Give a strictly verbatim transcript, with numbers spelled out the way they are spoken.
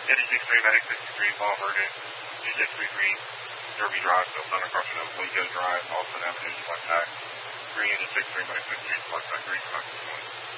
eighty-six three, Medic sixty-three, Paul Verdon, two six three three, Derby Drive, still Thunder Crossing of Lincoln Drive, Austin Avenue, select back. Green, eighty-six three, Medic sixty-three, select back, green, select one.